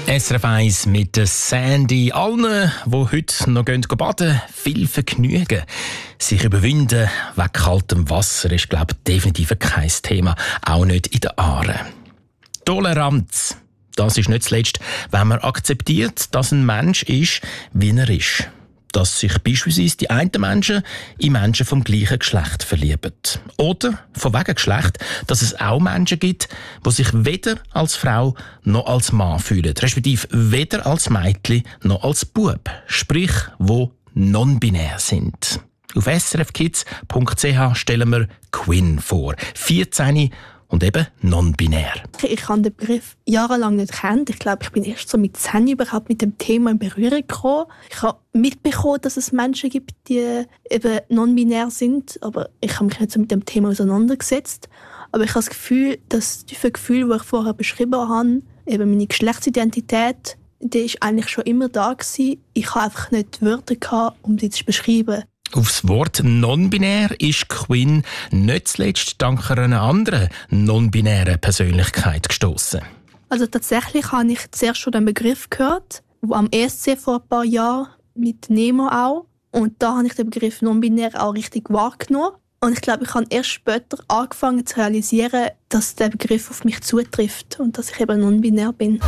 SRF 1 mit der Sandy. Allen, die heute noch baden, viel Vergnügen. Sich überwinden wegen kaltem Wasser ist, glaube ich, definitiv kein Thema. Auch nicht in der Aare. Toleranz. Das ist nicht zuletzt, wenn man akzeptiert, dass ein Mensch ist, wie er ist. Dass sich beispielsweise die einen Menschen in Menschen vom gleichen Geschlecht verlieben. Oder, von wegen Geschlecht, dass es auch Menschen gibt, die sich weder als Frau noch als Mann fühlen. Respektive weder als Mädchen noch als Bub. Sprich, wo non-binär sind. Auf srfkids.ch stellen wir Quinn vor. 14 und eben non-binär. Ich habe den Begriff jahrelang nicht gekannt. Ich glaube, ich bin erst so mit 10 überhaupt mit dem Thema in Berührung gekommen. Ich habe mitbekommen, dass es Menschen gibt, die eben non-binär sind, aber ich habe mich nicht so mit dem Thema auseinandergesetzt. Aber ich habe das Gefühl, dass die Gefühle, die ich vorher beschrieben habe, eben meine Geschlechtsidentität, die ist eigentlich schon immer da gewesen. Ich habe einfach nicht die Wörter gehabt, um sie zu beschreiben. Aufs Wort non-binär ist Quinn nicht zuletzt dank einer anderen non-binären Persönlichkeit gestossen. Also tatsächlich habe ich zuerst schon den Begriff gehört, am ESC vor ein paar Jahren, mit Nemo auch. Und da habe ich den Begriff non-binär auch richtig wahrgenommen. Und ich glaube, ich habe erst später angefangen zu realisieren, dass der Begriff auf mich zutrifft und dass ich eben non-binär bin.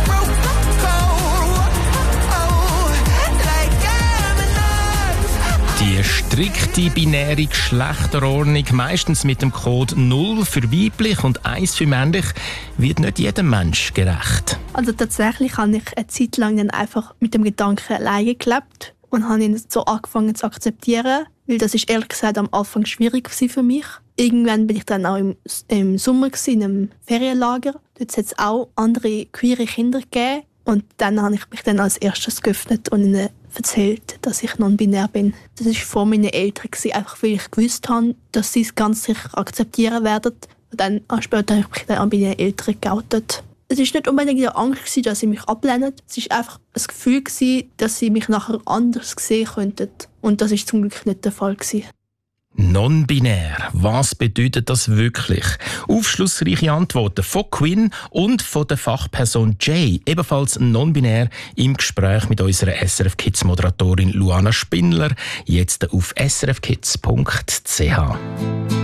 Die strikte binäre Geschlechterordnung, meistens mit dem Code 0 für weiblich und 1 für männlich, wird nicht jedem Mensch gerecht. Also tatsächlich habe ich eine Zeit lang dann einfach mit dem Gedanken alleine gelebt und habe ihn so angefangen zu akzeptieren, weil das ist ehrlich gesagt am Anfang schwierig für mich. Irgendwann bin ich dann auch im Sommer in einem Ferienlager. Dort hat es auch andere queere Kinder gegeben. Und dann habe ich mich dann als erstes geöffnet und ihnen erzählt, dass ich non-binär bin. Das war vor meinen Eltern, einfach weil ich gewusst habe, dass sie es ganz sicher akzeptieren werden. Und dann später habe ich mich dann an meine Eltern geoutet. Es war nicht unbedingt die Angst, dass sie mich ablehnen. Es war einfach ein Gefühl, dass sie mich nachher anders sehen könnten. Und das war zum Glück nicht der Fall. Non-binär, was bedeutet das wirklich? Aufschlussreiche Antworten von Quinn und von der Fachperson Jay, ebenfalls non-binär, im Gespräch mit unserer SRF Kids Moderatorin Luana Spindler, jetzt auf srfkids.ch.